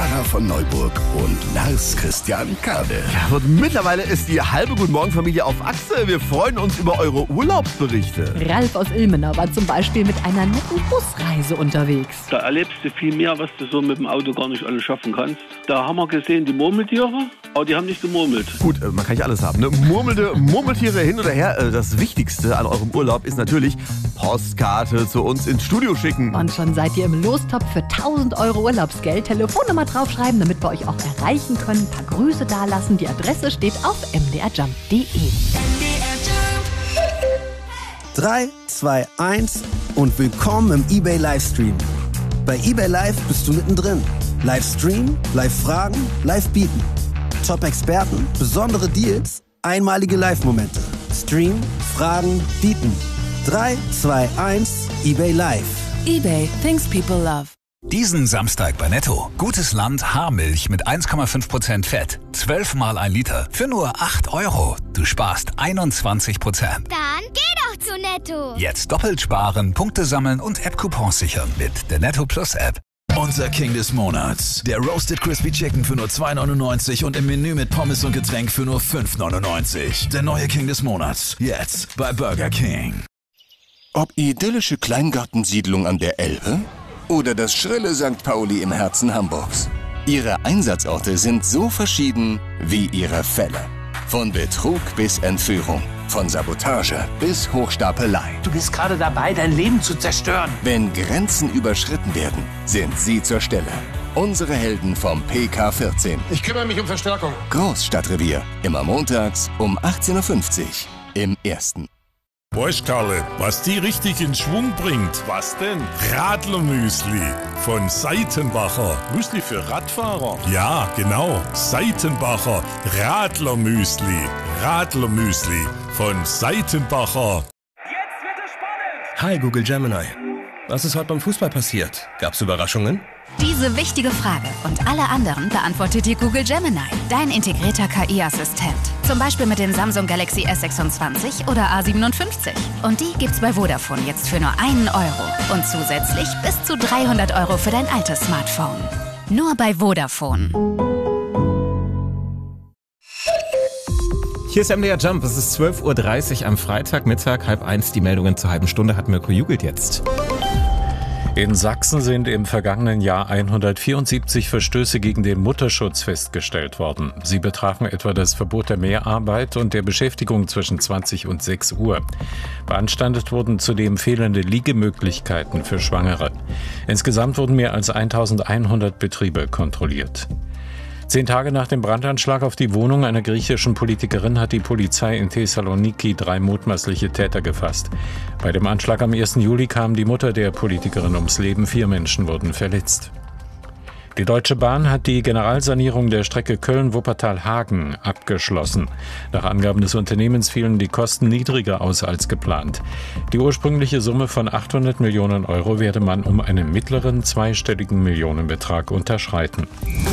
Sarah von Neuburg und Lars Christian Kade. Ja, und mittlerweile ist die halbe Guten Morgen Familie auf Achse. Wir freuen uns über eure Urlaubsberichte. Ralf aus Ilmenau war zum Beispiel mit einer netten Busreise unterwegs. Da erlebst du viel mehr, was du so mit dem Auto gar nicht alles schaffen kannst. Da haben wir gesehen die Murmeltiere, aber die haben nicht gemurmelt. Gut, man kann nicht alles haben, ne? Murmeltiere hin oder her. Das Wichtigste an eurem Urlaub ist natürlich Postkarte zu uns ins Studio schicken. Und schon seid ihr im Lostopf für 1.000 € Urlaubsgeld. Telefonnummer draufschreiben, damit wir euch auch erreichen können. Ein paar Grüße dalassen. Die Adresse steht auf mdrjump.de. 3, 2, 1 und willkommen im eBay Livestream. Bei eBay Live bist du mittendrin. Livestream, Live-Fragen, Live-Bieten. Top-Experten, besondere Deals, einmalige Live-Momente. Stream, Fragen, Bieten. 3, 2, 1, eBay Live. eBay, things people love. Diesen Samstag bei Netto. Gutes Land Haarmilch mit 1,5% Fett. 12 mal 1 Liter für nur 8 €. Du sparst 21%. Dann geh doch zu Netto. Jetzt doppelt sparen, Punkte sammeln und App-Coupons sichern mit der Netto Plus App. Unser King des Monats. Der Roasted Crispy Chicken für nur 2,99 und im Menü mit Pommes und Getränk für nur 5,99. Der neue King des Monats. Jetzt bei Burger King. Ob idyllische Kleingartensiedlung an der Elbe oder das schrille St. Pauli im Herzen Hamburgs. Ihre Einsatzorte sind so verschieden wie ihre Fälle. Von Betrug bis Entführung, von Sabotage bis Hochstapelei. Du bist gerade dabei, dein Leben zu zerstören. Wenn Grenzen überschritten werden, sind sie zur Stelle. Unsere Helden vom PK14. Ich kümmere mich um Verstärkung. Großstadtrevier. Immer montags um 18:50 Uhr im Ersten. Weißt Karle, was die richtig in Schwung bringt? Was denn? Radlermüsli von Seitenbacher. Müsli für Radfahrer? Ja, genau. Seitenbacher Radlermüsli. Radlermüsli von Seitenbacher. Jetzt wird es spannend! Hi Google Gemini. Was ist heute beim Fußball passiert? Gab's Überraschungen? Diese wichtige Frage und alle anderen beantwortet dir Google Gemini, dein integrierter KI-Assistent. Zum Beispiel mit dem Samsung Galaxy S26 oder A57. Und die gibt's bei Vodafone jetzt für nur 1 € und zusätzlich bis zu 300 € für dein altes Smartphone. Nur bei Vodafone. Hier ist MDR Jump, es ist 12:30 Uhr am Freitagmittag, 12:30 die Meldungen zur halben Stunde hat Mirko Jugelt jetzt. In Sachsen sind im vergangenen Jahr 174 Verstöße gegen den Mutterschutz festgestellt worden. Sie betrafen etwa das Verbot der Mehrarbeit und der Beschäftigung zwischen 20 und 6 Uhr. Beanstandet wurden zudem fehlende Liegemöglichkeiten für Schwangere. Insgesamt wurden mehr als 1100 Betriebe kontrolliert. 10 Tage nach dem Brandanschlag auf die Wohnung einer griechischen Politikerin hat die Polizei in Thessaloniki 3 mutmaßliche Täter gefasst. Bei dem Anschlag am 1. Juli kam die Mutter der Politikerin ums Leben, 4 Menschen wurden verletzt. Die Deutsche Bahn hat die Generalsanierung der Strecke Köln-Wuppertal-Hagen abgeschlossen. Nach Angaben des Unternehmens fielen die Kosten niedriger aus als geplant. Die ursprüngliche Summe von 800 Millionen € werde man um einen mittleren zweistelligen Millionenbetrag unterschreiten.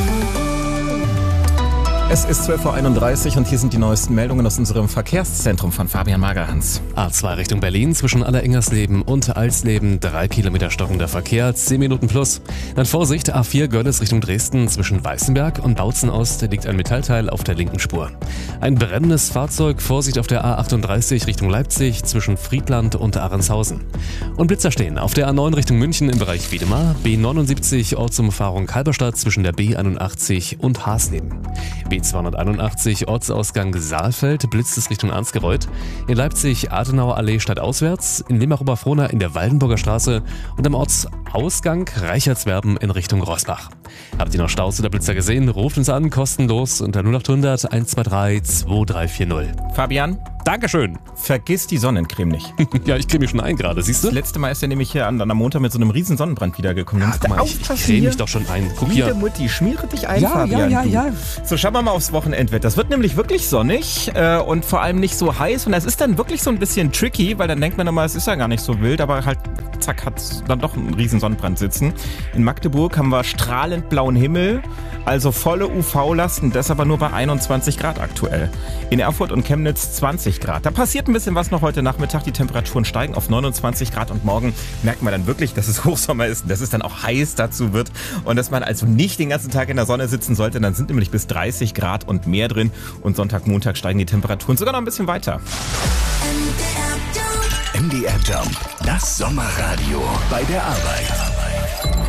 Es ist 12:31 Uhr und hier sind die neuesten Meldungen aus unserem Verkehrszentrum von Fabian Magerhans. A2 Richtung Berlin zwischen Allerengersleben und Alsleben, 3 Kilometer stockender Verkehr, 10 Minuten plus. Dann Vorsicht, A4 Görlitz Richtung Dresden zwischen Weißenberg und Bautzen Ost liegt ein Metallteil auf der linken Spur. Ein brennendes Fahrzeug, Vorsicht auf der A38 Richtung Leipzig zwischen Friedland und Ahrенshausen. Und Blitzer stehen auf der A9 Richtung München im Bereich Wiedemar, B79 Ortsumfahrung Halberstadt zwischen der B81 und Hasleben. B281 Ortsausgang Saalfeld, blitzt es Richtung Ansgereuth. In Leipzig Adenauer Allee stadtauswärts, in Limach-Oberfrohna in der Waldenburger Straße und am Ortsausgang Reichertswerben in Richtung Roßbach. Habt ihr noch Staus oder Blitzer gesehen? Ruft uns an, kostenlos unter 0800 123 2340. Fabian, Dankeschön. Vergiss die Sonnencreme nicht. Ja, ich creme mich schon ein gerade, siehst du? Das letzte Mal ist er nämlich hier am Montag mit so einem riesen Sonnenbrand wiedergekommen. Ja, guck mal, ich creme mich doch schon ein. Guck hier. Mutti, schmiere dich ein, ja, Fabian. Ja. So, schauen wir mal aufs Wochenendwetter. Das wird nämlich wirklich sonnig und vor allem nicht so heiß. Und das ist dann wirklich so ein bisschen tricky, weil dann denkt man immer, es ist ja gar nicht so wild, aber halt, zack, hat dann doch einen riesen Sonnenbrand sitzen. In Magdeburg haben wir strahlend blauen Himmel, Also volle UV-Lasten, das aber nur bei 21 Grad aktuell. In Erfurt und Chemnitz 20 Grad. Da passiert ein bisschen was noch heute Nachmittag. Die Temperaturen steigen auf 29 Grad und morgen merkt man dann wirklich, dass es Hochsommer ist und dass es dann auch heiß dazu wird und dass man also nicht den ganzen Tag in der Sonne sitzen sollte. Dann sind nämlich bis 30 Grad und mehr drin und Sonntag, Montag steigen die Temperaturen sogar noch ein bisschen weiter. MDR Jump, das Sommerradio bei der Arbeit.